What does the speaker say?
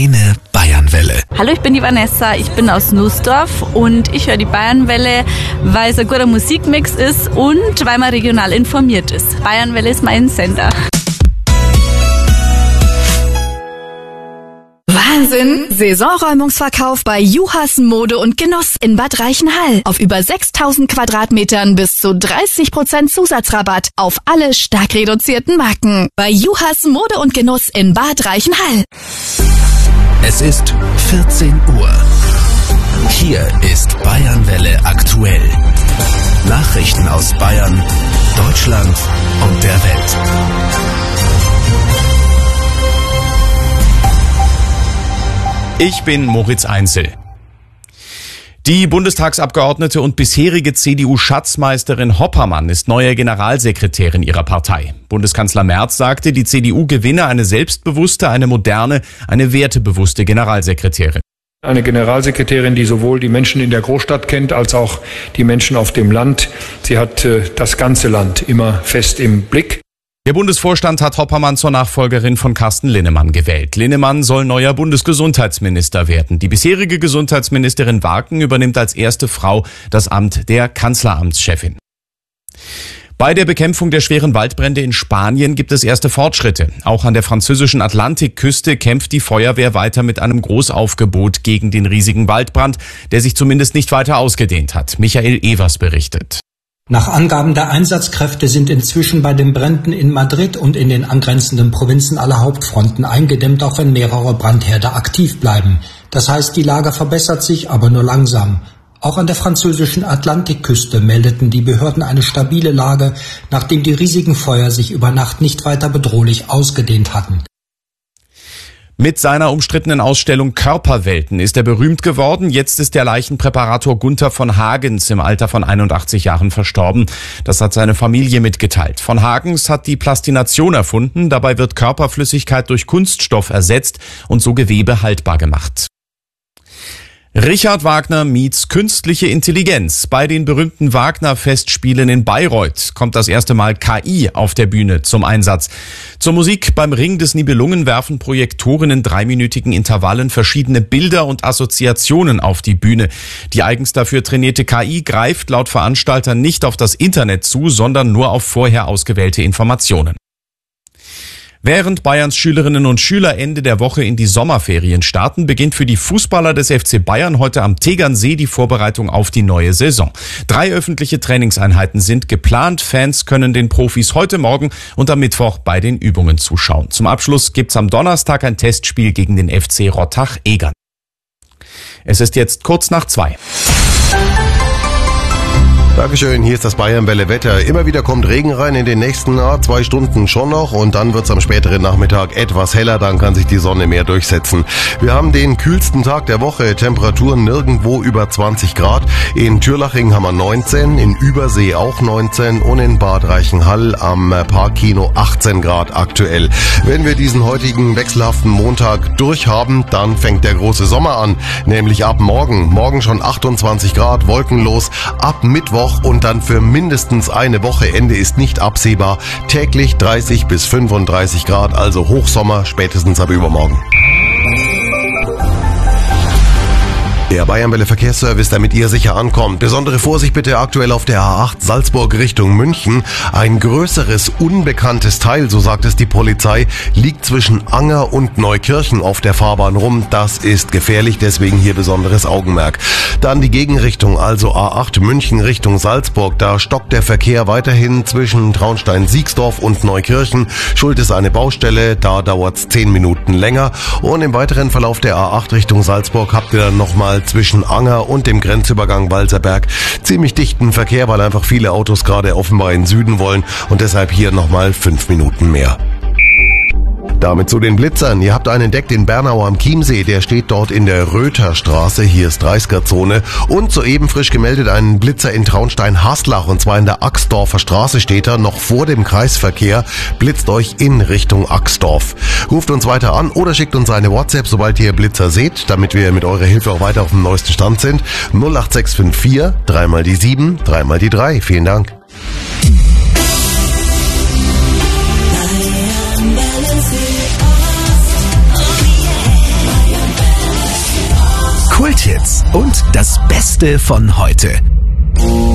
Deine Bayernwelle. Hallo, ich bin die Vanessa, ich bin aus Nussdorf und ich höre die Bayernwelle, weil es ein guter Musikmix ist und weil man regional informiert ist. Bayernwelle ist mein Sender. Wahnsinn! Saisonräumungsverkauf bei Juhas Mode und Genuss in Bad Reichenhall. Auf über 6.000 Quadratmetern bis zu 30% Zusatzrabatt auf alle stark reduzierten Marken. Bei Juhas Mode und Genuss in Bad Reichenhall. Es ist 14 Uhr. Hier ist Bayernwelle aktuell. Nachrichten aus Bayern, Deutschland und der Welt. Ich bin Moritz Einzel. Die Bundestagsabgeordnete und bisherige CDU-Schatzmeisterin Hoppermann ist neue Generalsekretärin ihrer Partei. Bundeskanzler Merz sagte, die CDU gewinne eine selbstbewusste, eine moderne, eine wertebewusste Generalsekretärin. Eine Generalsekretärin, die sowohl die Menschen in der Großstadt kennt, als auch die Menschen auf dem Land. Sie hat das ganze Land immer fest im Blick. Der Bundesvorstand hat Hoppermann zur Nachfolgerin von Carsten Linnemann gewählt. Linnemann soll neuer Bundesgesundheitsminister werden. Die bisherige Gesundheitsministerin Warken übernimmt als erste Frau das Amt der Kanzleramtschefin. Bei der Bekämpfung der schweren Waldbrände in Spanien gibt es erste Fortschritte. Auch an der französischen Atlantikküste kämpft die Feuerwehr weiter mit einem Großaufgebot gegen den riesigen Waldbrand, der sich zumindest nicht weiter ausgedehnt hat. Michael Evers berichtet. Nach Angaben der Einsatzkräfte sind inzwischen bei den Bränden in Madrid und in den angrenzenden Provinzen alle Hauptfronten eingedämmt, auch wenn mehrere Brandherde aktiv bleiben. Das heißt, die Lage verbessert sich, aber nur langsam. Auch an der französischen Atlantikküste meldeten die Behörden eine stabile Lage, nachdem die riesigen Feuer sich über Nacht nicht weiter bedrohlich ausgedehnt hatten. Mit seiner umstrittenen Ausstellung Körperwelten ist er berühmt geworden. Jetzt ist der Leichenpräparator Gunther von Hagens im Alter von 81 Jahren verstorben. Das hat seine Familie mitgeteilt. Von Hagens hat die Plastination erfunden. Dabei wird Körperflüssigkeit durch Kunststoff ersetzt und so Gewebe haltbar gemacht. Richard Wagner meets künstliche Intelligenz. Bei den berühmten Wagner-Festspielen in Bayreuth kommt das erste Mal KI auf der Bühne zum Einsatz. Zur Musik beim Ring des Nibelungen werfen Projektoren in 3-minütigen Intervallen verschiedene Bilder und Assoziationen auf die Bühne. Die eigens dafür trainierte KI greift laut Veranstaltern nicht auf das Internet zu, sondern nur auf vorher ausgewählte Informationen. Während Bayerns Schülerinnen und Schüler Ende der Woche in die Sommerferien starten, beginnt für die Fußballer des FC Bayern heute am Tegernsee die Vorbereitung auf die neue Saison. 3 öffentliche Trainingseinheiten sind geplant. Fans können den Profis heute Morgen und am Mittwoch bei den Übungen zuschauen. Zum Abschluss gibt's am Donnerstag ein Testspiel gegen den FC Rottach-Egern. Es ist jetzt kurz nach 2. Dankeschön, hier ist das Bayernwelle Wetter. Immer wieder kommt Regen rein, in den nächsten 2 Stunden schon noch und dann wird's am späteren Nachmittag etwas heller, dann kann sich die Sonne mehr durchsetzen. Wir haben den kühlsten Tag der Woche, Temperaturen nirgendwo über 20 Grad. In Türlaching haben wir 19, in Übersee auch 19 und in Bad Reichenhall am Parkkino 18 Grad aktuell. Wenn wir diesen heutigen wechselhaften Montag durchhaben, dann fängt der große Sommer an, nämlich ab morgen. Morgen schon 28 Grad, wolkenlos, ab Mittwoch und dann für mindestens eine Woche. Ende ist nicht absehbar. Täglich 30 bis 35 Grad, also Hochsommer, spätestens ab übermorgen. Der Bayernwelle Verkehrsservice, damit ihr sicher ankommt. Besondere Vorsicht bitte aktuell auf der A8 Salzburg Richtung München. Ein größeres, unbekanntes Teil, so sagt es die Polizei, liegt zwischen Anger und Neukirchen auf der Fahrbahn rum. Das ist gefährlich, deswegen hier besonderes Augenmerk. Dann die Gegenrichtung, also A8 München Richtung Salzburg. Da stockt der Verkehr weiterhin zwischen Traunstein-Siegsdorf und Neukirchen. Schuld ist eine Baustelle, da dauert's 10 Minuten länger. Und im weiteren Verlauf der A8 Richtung Salzburg habt ihr dann nochmal zwischen Anger und dem Grenzübergang Walserberg ziemlich dichten Verkehr, weil einfach viele Autos gerade offenbar in den Süden wollen und deshalb hier nochmal 5 Minuten mehr. Damit zu den Blitzern. Ihr habt einen entdeckt in Bernau am Chiemsee, der steht dort in der Rötherstraße, hier ist 30er-Zone. Und soeben frisch gemeldet einen Blitzer in Traunstein-Haslach, und zwar in der Axdorfer Straße steht er, noch vor dem Kreisverkehr, blitzt euch in Richtung Axdorf. Ruft uns weiter an oder schickt uns eine WhatsApp, sobald ihr Blitzer seht, damit wir mit eurer Hilfe auch weiter auf dem neuesten Stand sind. 08654 3 mal die 7, 3 mal die 3. Vielen Dank. Kulthits und das Beste von heute.